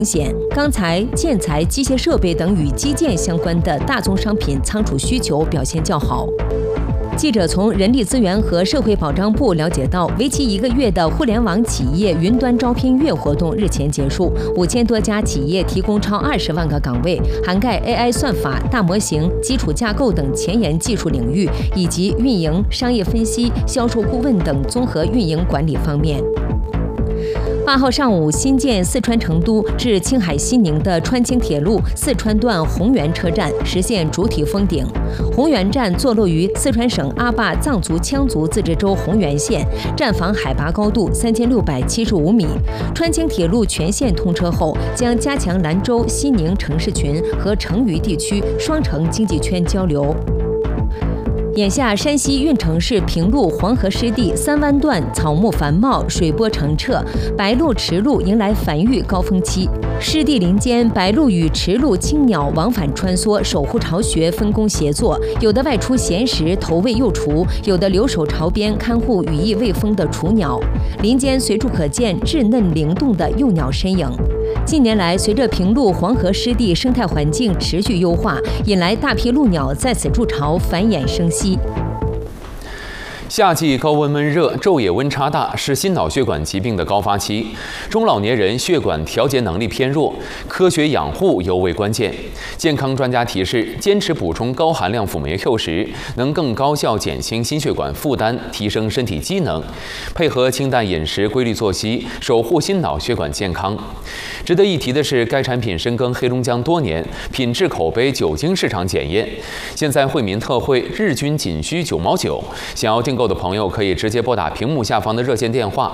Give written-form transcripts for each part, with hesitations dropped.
显，钢材、建材、机械设备等与基建相关的大宗商品仓储需求表现较好。记者从人力资源和社会保障部了解到，为期1个月的互联网企业云端招聘月活动日前结束，5000多家企业提供超20万个岗位，涵盖 AI 算法、大模型、基础架构等前沿技术领域，以及运营、商业分析、销售顾问等综合运营管理方面。8号上午，新建四川成都至青海西宁的川青铁路四川段宏源车站实现主体封顶。宏源站坐落于四川省阿坝藏族羌族自治州宏源县，站房海拔高度3675米。川青铁路全线通车后，将加强兰州、西宁城市群和成渝地区双城经济圈交流。眼下，山西运城市平陆黄河湿地3湾段草木繁茂，水波澄澈，白鹭、池鹭迎来繁育高峰期。湿地林间，白鹭与池鹭、青鸟往返穿梭，守护巢穴，分工协作。有的外出衔食投喂幼雏，有的留守巢边看护羽翼未丰的雏鸟。林间随处可见稚嫩灵动的幼鸟身影。近年来，随着平陆黄河湿地生态环境持续优化，引来大批鹭鸟在此筑巢，繁衍生息。 夏季高温闷热，昼夜温差大，是心脑血管疾病的高发期。中老年人血管调节能力偏弱，科学养护尤为关键。健康专家提示，坚持补充高含量辅酶 Q 时，能更高效减轻心血管负担，提升身体机能。配合清淡饮食、规律作息，守护心脑血管健康。值得一提的是，该产品深耕黑龙江多年，品质口碑久经市场检验。现在惠民特惠，日均仅需9毛9。想要订购的朋友可以直接拨打屏幕下方的热线电话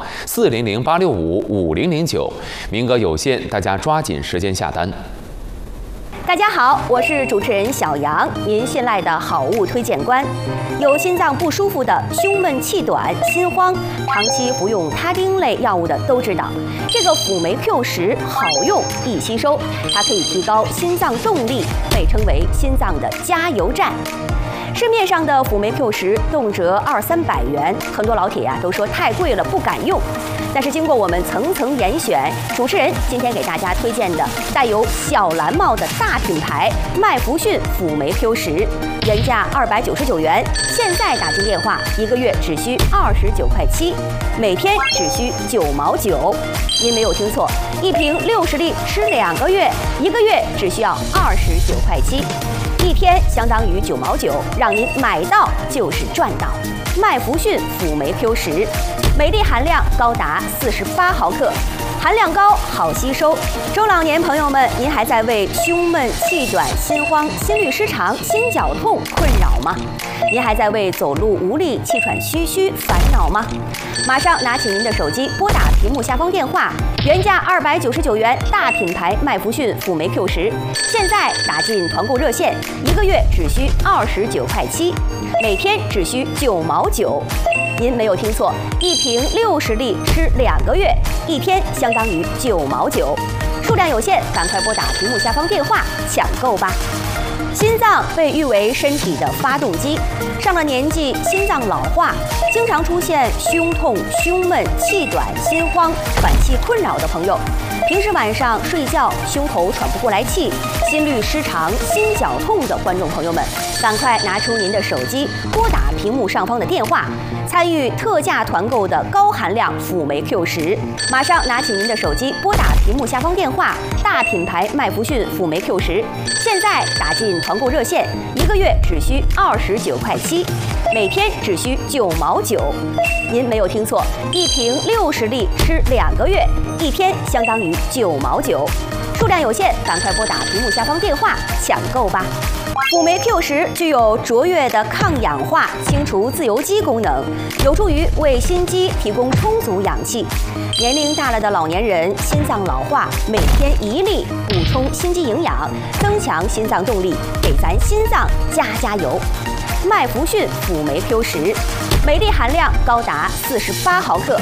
400-865-5009，名额有限，大家抓紧时间下单。 大家好，我是主持人小杨，您信赖的好物推荐官。有心脏不舒服的、胸闷气短、心慌，长期服用他汀类药物的都知道，这个辅酶 Q10好用易吸收，它可以提高心脏动力，被称为心脏的加油站。市面上的辅酶 Q10动辄200-300元，很多老铁都说太贵了，不敢用。但是经过我们层层严选，主持人今天给大家推荐的带有小蓝帽的大品牌麦弗逊辅酶 Q10，原价299元，现在打进电话1个月只需29块7，每天只需9毛9。您没有听错，一瓶60粒吃2个月，1个月只需要29块7。一天相当于9毛9，让您买到就是赚到。麦弗逊辅酶 Q10，镁粒含量高达48毫克，含量高，好吸收。中老年朋友们，您还在为胸闷、气短、心慌、心律失常、心绞痛困扰吗？您还在为走路无力、气喘吁吁烦恼吗？马上拿起您的手机，拨打屏幕下方电话，原价299元，大品牌麦弗逊辅酶 Q10，现在打进团购热线，1个月只需29块7，每天只需9毛9。您没有听错，一瓶60粒吃2个月，一天相当于9毛9。数量有限，赶快拨打屏幕下方电话抢购吧。心脏被誉为身体的发动机，上了年纪，心脏老化，经常出现胸痛、胸闷、气短、心慌、喘气困扰的朋友，平时晚上睡觉胸口喘不过来气、心律失常、心绞痛的观众朋友们，赶快拿出您的手机，拨打屏幕上方的电话，参与特价团购的高含量辅酶 Q10。马上拿起您的手机，拨打屏幕下方电话，大品牌麦弗逊辅酶 Q10，现在打进团购热线，1个月只需29块7，每天只需9毛9。您没有听错，一瓶60粒吃2个月，一天相当于9毛9。数量有限，赶快拨打屏幕下方电话抢购吧。辅酶 Q10具有卓越的抗氧化、清除自由基功能，有助于为心肌提供充足氧气。年龄大了的老年人心脏老化，每天1粒补充心肌营养，增强心脏动力，给咱心脏加油。麦弗逊辅酶 Q10，镁粒含量高达48毫克，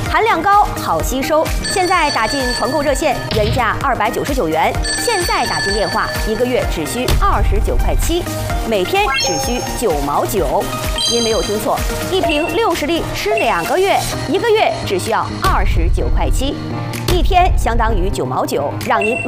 含量高，好吸收。现在打进团购热线，原价299元，现在打进电话，1个月只需29块7，每天只需9毛9。您没有听错，一瓶60粒吃2个月，1个月只需要29块7，一天相当于9毛9，让您